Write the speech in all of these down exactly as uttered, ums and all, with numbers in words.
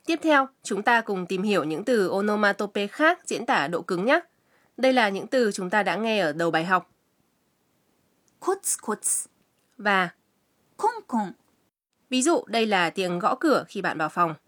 Tiếp theo, chúng ta cùng tìm hiểu những từ onomatope khác diễn tả độ cứng nhé. Đây là những từ chúng ta đã nghe ở đầu bài học. 코츠코츠 Và 콩콩. ví dụ đây là tiếng gõ cửa khi bạn vào phòng.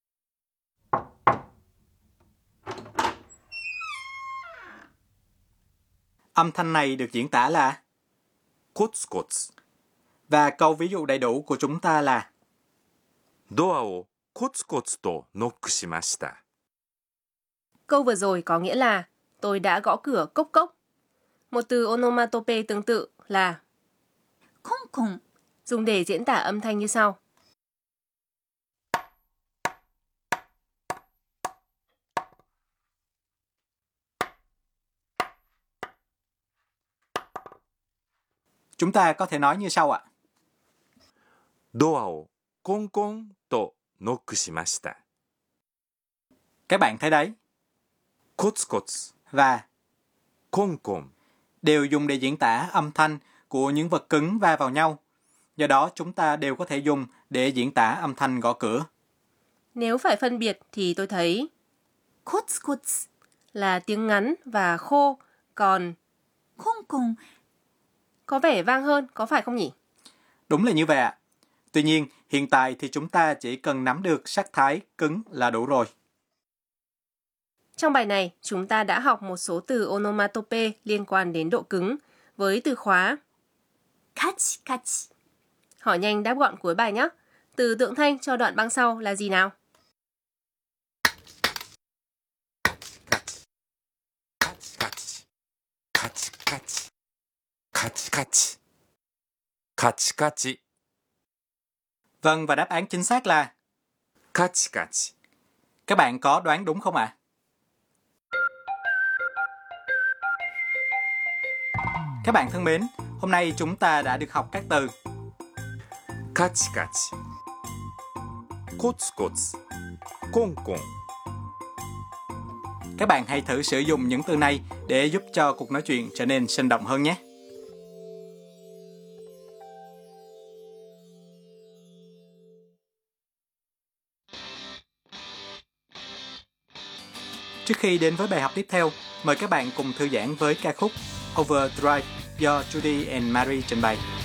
Âm thanh này được diễn tả là コツコツ và câu ví dụ đầy đủ của chúng ta là ドアをコツコツとノックしました。 Câu vừa rồi có nghĩa là tôi đã gõ cửa cốc cốc. Một từ onomatope tương tự là 콩콩. dùng để diễn tả âm thanh như sau. chúng ta có thể nói như sau ạ. ドアをコンコンとノックしました。 Các bạn thấy đấy, コツコツ và コンコン đều dùng để diễn tả âm thanh của những vật cứng va vào nhau. Do đó chúng ta đều có thể dùng để diễn tả âm thanh gõ cửa. Nếu phải phân biệt thì tôi thấy 코츠코츠 là tiếng ngắn và khô, còn 콩콩 có vẻ vang hơn, có phải không nhỉ? Đúng là như vậy ạ. Tuy nhiên, hiện tại thì chúng ta chỉ cần nắm được sắc thái cứng là đủ rồi. Trong bài này, chúng ta đã học một số từ onomatope liên quan đến độ cứng với từ khóa. 카치카치. Hỏi nhanh đáp gọn cuối bài nhé. Từ tượng thanh cho đoạn băng sau là gì nào? カチカチカチカチカチカチ Vâng, và đáp án chính xác là カチカチ。 Các bạn có đoán đúng không ạ? Các bạn thân mến, hôm nay chúng ta đã được học các từ カチカチコツコツコンコン。 Các bạn hãy thử sử dụng những từ này để giúp cho cuộc nói chuyện trở nên sinh động hơn nhé. Trước khi đến với bài học tiếp theo, mời các bạn cùng thư giãn với ca khúc Overdrive do Judy and Mary trình bày.